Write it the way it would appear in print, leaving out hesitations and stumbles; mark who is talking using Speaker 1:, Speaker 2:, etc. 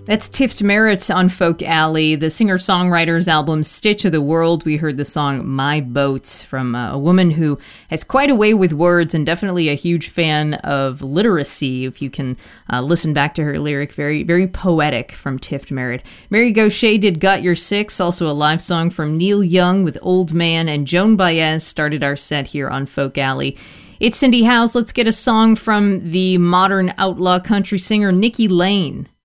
Speaker 1: That's Tift Merritt on Folk Alley, the singer-songwriter's album Stitch of the World. We heard the song My Boats from a woman who has quite a way with words and definitely a huge fan of literacy. If you can listen back to her lyric, very, very poetic from Tift Merritt. Mary Gauthier did Got Your Six, also a live song from Neil Young with Old Man, and Joan Baez started our set here on Folk Alley. It's Cindy Howes. Let's get a song from the modern outlaw country singer Nikki Lane.